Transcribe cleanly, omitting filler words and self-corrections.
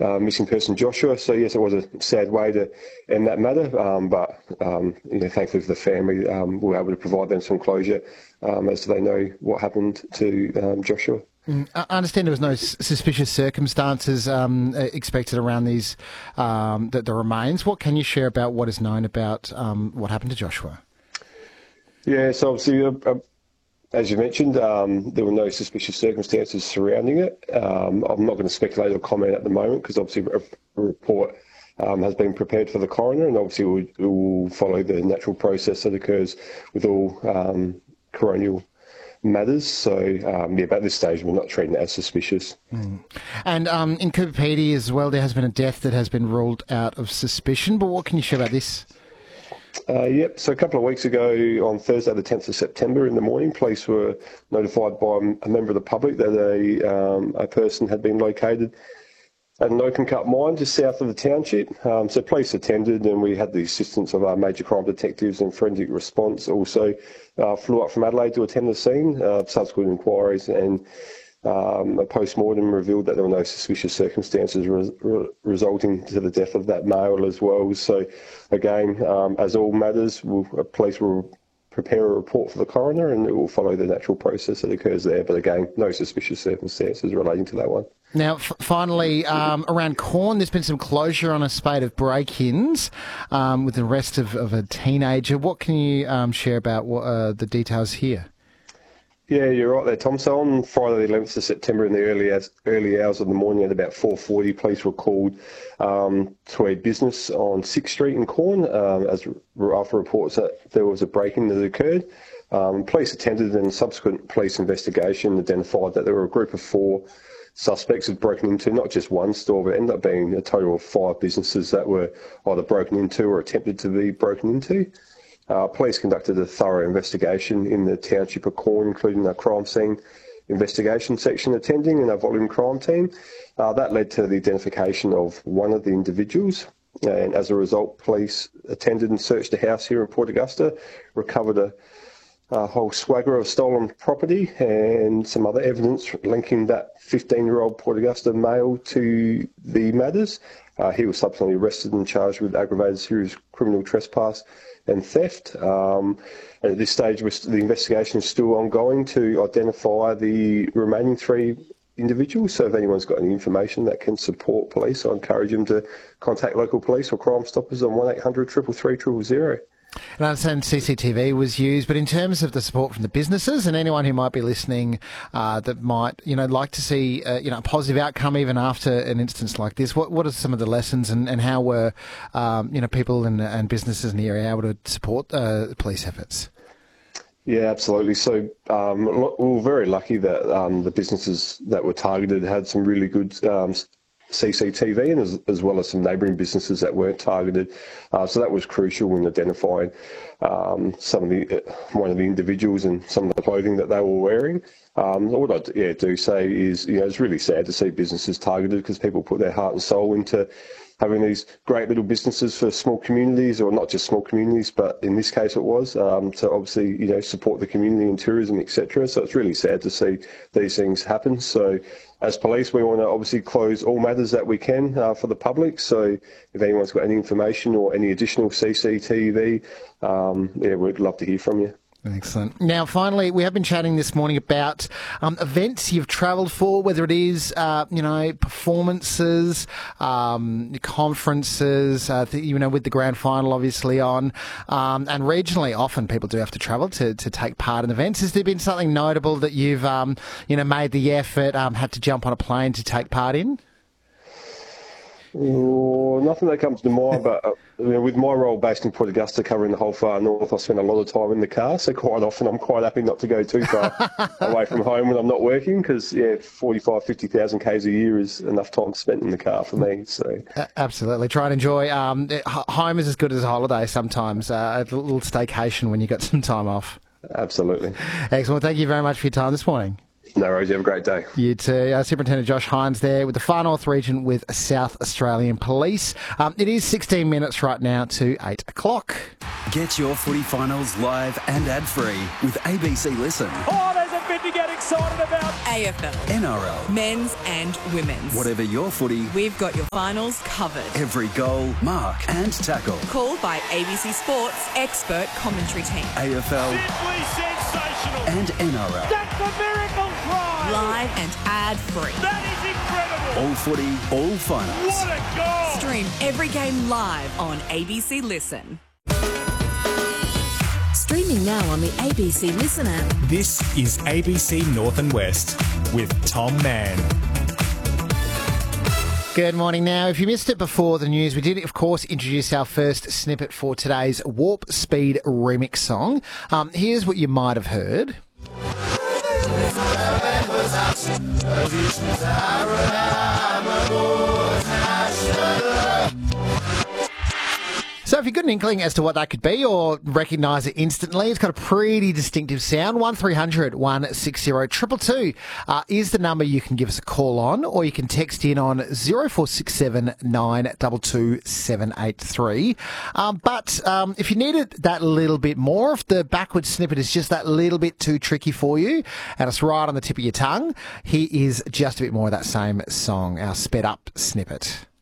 missing person Joshua. So yes, it was a sad way to end that matter, but thankfully for the family, we were able to provide them some closure as they know what happened to Joshua. I understand there was no suspicious circumstances expected around these the remains. What can you share about what is known about what happened to Joshua? Yeah, so obviously, as you mentioned, there were no suspicious circumstances surrounding it. I'm not going to speculate or comment at the moment because obviously a report has been prepared for the coroner, and obviously we will follow the natural process that occurs with all coronial matters. So, at this stage, we're not treating it as suspicious. And in Coober Pedy as well, there has been a death that has been ruled out of suspicion. But what can you share about this? Yep. So a couple of weeks ago, on Thursday, the 10th of September in the morning, police were notified by a member of the public that a person had been located at an open cut mine just south of the township. So police attended, and we had the assistance of our major crime detectives and forensic response also flew up from Adelaide to attend the scene. Subsequent inquiries and a post-mortem revealed that there were no suspicious circumstances resulting to the death of that male as well. So again, as all matters, police will prepare a report for the coroner and it will follow the natural process that occurs there. But again, no suspicious circumstances relating to that one. Now, finally, around Corn, there's been some closure on a spate of break-ins with the arrest of a teenager. What can you share about the details here? Yeah, you're right there, Tom. So on Friday the 11th of September in the early hours of the morning at about 4:40, police were called to a business on 6th Street in Corn after reports that there was a break-in that occurred. Police attended and subsequent police investigation identified that there were a group of 4 suspects had broken into not just one store, but it ended up being a total of 5 businesses that were either broken into or attempted to be broken into. Police conducted a thorough investigation in the township of Corn, including a crime scene investigation section attending and a volume crime team. That led to the identification of one of the individuals, and as a result, police attended and searched the house here in Port Augusta, recovered a whole swagger of stolen property and some other evidence linking that 15-year-old Port Augusta male to the matters. He was subsequently arrested and charged with aggravated serious criminal trespass and theft. And at this stage, the investigation is still ongoing to identify the remaining 3 individuals. So if anyone's got any information that can support police, I encourage them to contact local police or Crime Stoppers on 1800 333 000. And I understand CCTV was used, but in terms of the support from the businesses and anyone who might be listening that might, like to see, a positive outcome even after an instance like this, what are some of the lessons and how were, people and businesses in the area able to support police efforts? Yeah, absolutely. So we were very lucky that the businesses that were targeted had some really good CCTV and as well as some neighbouring businesses that weren't targeted. So that was crucial in identifying one of the individuals and some of the clothing that they were wearing. What I do say is, it's really sad to see businesses targeted because people put their heart and soul into having these great little businesses for small communities, or not just small communities, but in this case it was, to obviously, support the community and tourism, etc. So it's really sad to see these things happen. So as police, we want to obviously close all matters that we can for the public. So if anyone's got any information or any additional CCTV, we'd love to hear from you. Excellent. Now, finally, we have been chatting this morning about events you've travelled for, whether it is, performances, conferences, with the grand final obviously on, and regionally often people do have to travel to take part in events. Has there been something notable that you've, made the effort, had to jump on a plane to take part in? Oh, nothing that comes to mind, but with my role based in Port Augusta covering the whole far north, I spend a lot of time in the car, so quite often I'm quite happy not to go too far away from home when I'm not working because, 50,000 Ks a year is enough time spent in the car for me. So absolutely. Try and enjoy. Home is as good as a holiday sometimes, a little staycation when you got some time off. Absolutely. Excellent. Thank you very much for your time this morning. No worries, you have a great day. You too. Superintendent Josh Hines there with the Far North Region with South Australian Police. It is 16 minutes right now to 8 o'clock. Get your footy finals live and ad-free with ABC Listen. Oh, there's a bit to get excited. excited about? AFL, NRL, men's and women's. whatever your footy, We've got your finals covered. every goal, mark and tackle. Called by ABC Sports expert commentary team. AFL Simply sensational. and NRL. That's a miracle try. Live and ad-free. That is incredible. All footy, all finals. What a goal. Stream every game live on ABC Listen. Streaming now on the ABC Listen app. This is ABC North and West with Tom Mann. Good morning. Now, if you missed it before the news, we did, of course, introduce our first snippet for today's Warp Speed remix song. Here's what you might have heard. So if you've got an inkling as to what that could be or recognise it instantly, it's got a pretty distinctive sound. 1300 160 222 is the number you can give us a call on, or you can text in on 0467 922 783. But if you needed that little bit more, if the backwards snippet is just that little bit too tricky for you and it's right on the tip of your tongue, here is just a bit more of that same song, our sped up snippet.